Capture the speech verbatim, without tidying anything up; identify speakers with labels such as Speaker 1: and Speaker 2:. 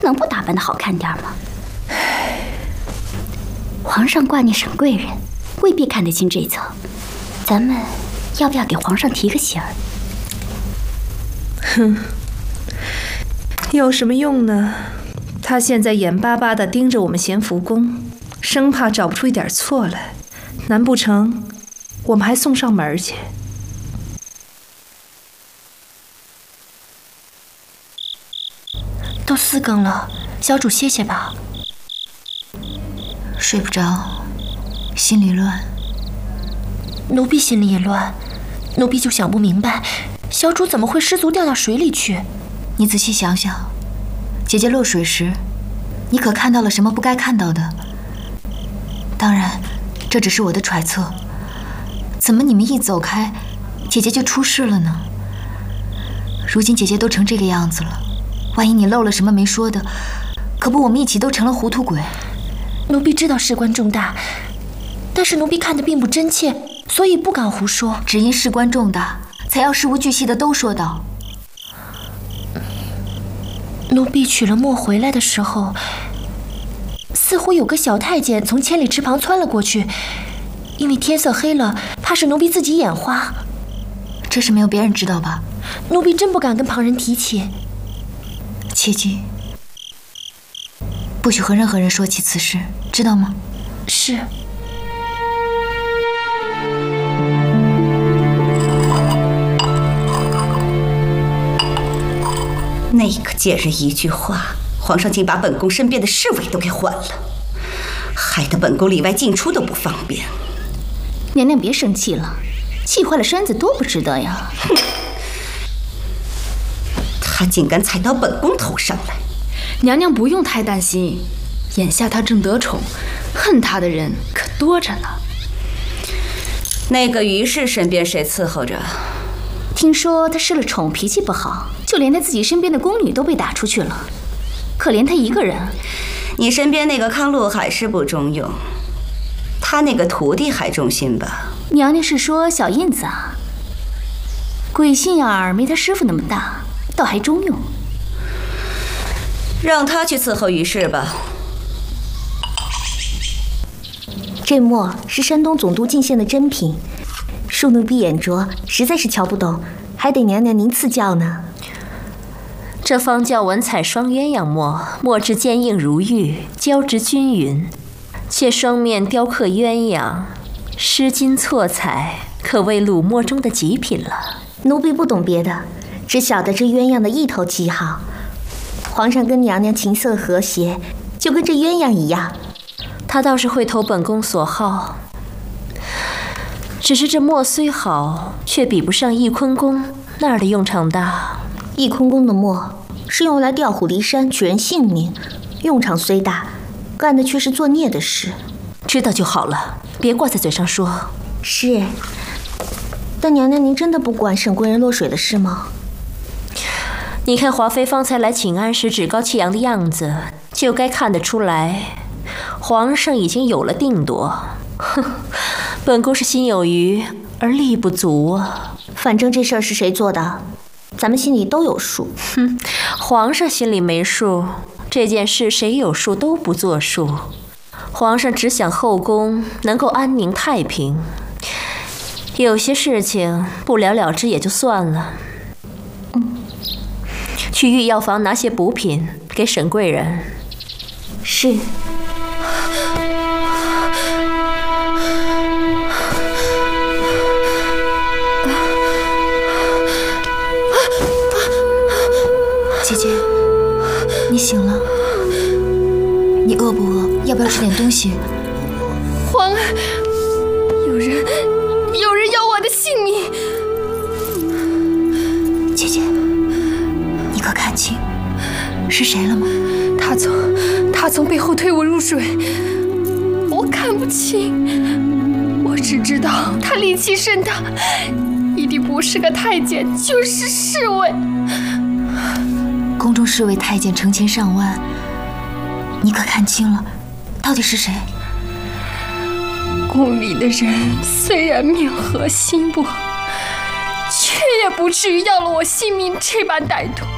Speaker 1: 能不打扮的好看点吗？皇上挂念沈贵人，未必看得清这层。咱们要不要给皇上提个醒儿？
Speaker 2: 哼，有什么用呢？他现在眼巴巴地盯着我们咸福宫，生怕找不出一点错来。难不成我们还送上门去？
Speaker 3: 都四更了，小主歇歇吧。
Speaker 4: 睡不着，心里乱。
Speaker 3: 奴婢心里也乱，奴婢就想不明白，小主怎么会失足掉到水里去？
Speaker 4: 你仔细想想，姐姐落水时，你可看到了什么不该看到的？当然，这只是我的揣测。怎么你们一走开，姐姐就出事了呢？如今姐姐都成这个样子了，万一你漏了什么没说的，可不我们一起都成了糊涂鬼。
Speaker 3: 奴婢知道事关重大，但是奴婢看得并不真切，所以不敢胡说。
Speaker 4: 只因事关重大，才要事无巨细的都说道。
Speaker 3: 奴婢取了墨回来的时候，似乎有个小太监从千里池旁窜了过去，因为天色黑了，怕是奴婢自己眼花。
Speaker 4: 这事没有别人知道吧？
Speaker 3: 奴婢真不敢跟旁人提起。
Speaker 4: 切记，不许和任何人说起此事，知道吗？
Speaker 3: 是。
Speaker 5: 那个贱人一句话，皇上竟把本宫身边的侍卫都给换了，害得本宫里外进出都不方便。
Speaker 1: 娘娘别生气了，气坏了身子多不值得呀。
Speaker 5: 哼，他竟敢踩到本宫头上来。
Speaker 2: 娘娘不用太担心，眼下他正得宠，恨他的人可多着呢。
Speaker 5: 那个于氏身边谁伺候着？
Speaker 1: 听说他失了宠，脾气不好，就连他自己身边的宫女都被打出去了，可怜他一个人。
Speaker 5: 你身边那个康禄海是不中用，他那个徒弟还忠心吧？
Speaker 1: 娘娘是说小印子啊？鬼心眼儿没他师傅那么大，倒还中用。
Speaker 5: 让他去伺候于氏吧。
Speaker 1: 这墨是山东总督进献的珍品，恕奴婢眼拙，实在是瞧不懂，还得娘娘您赐教呢。
Speaker 6: 这方叫文采双鸳鸯墨，墨质坚硬如玉，胶质均匀，且双面雕刻鸳鸯，诗金错彩，可谓鲁墨中的极品了。
Speaker 1: 奴婢不懂别的，只晓得这鸳鸯的意头极好。皇上跟娘娘琴瑟和谐，就跟这鸳鸯一样。
Speaker 6: 他倒是会投本宫所好，只是这墨虽好，却比不上翊坤宫那儿的用场大。
Speaker 1: 翊坤宫的墨是用来调虎离山、取人性命，用场虽大，干的却是作孽的事。
Speaker 6: 知道就好了，别挂在嘴上说。
Speaker 1: 是。但娘娘您真的不管沈贵人落水的事吗？
Speaker 6: 你看华妃方才来请安时趾高气扬的样子，就该看得出来，皇上已经有了定夺。哼，本宫是心有余而力不足啊。
Speaker 1: 反正这事儿是谁做的，咱们心里都有数。
Speaker 6: 哼，皇上心里没数，这件事谁有数都不作数。皇上只想后宫能够安宁太平，有些事情不了了之也就算了。
Speaker 1: 嗯，
Speaker 6: 去御药房拿些补品给沈贵人。
Speaker 1: 是。
Speaker 4: 姐姐，你醒了？你饿不饿？要不要吃点东西？
Speaker 7: 皇儿，有人，有人要我的性命！
Speaker 4: 姐姐，你可看清是谁了吗？
Speaker 7: 他从他从背后推我入水，我看不清，我只知道他力气甚大，一定不是个太监，就是侍卫。
Speaker 4: 宫中侍卫太监成千上万，你可看清了，到底是谁？
Speaker 7: 宫里的人虽然面和心不和，却也不至于要了我性命这般歹毒。